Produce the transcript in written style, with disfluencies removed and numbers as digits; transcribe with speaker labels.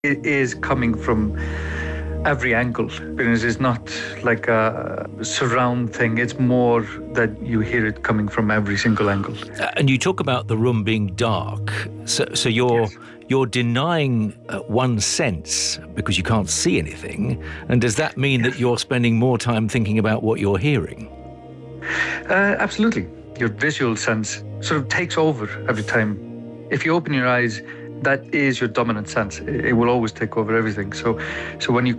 Speaker 1: it is coming from every angle, because it's not like a surround thing. It's more that you hear it coming from every single angle.
Speaker 2: And you talk about the room being dark, so
Speaker 1: Yes.
Speaker 2: you're denying one sense because you can't see anything. And does that mean that you're spending more time thinking about what you're hearing?
Speaker 1: Absolutely. Your visual sense sort of takes over every time. If you open your eyes, that is your dominant sense. It will always take over everything. So when you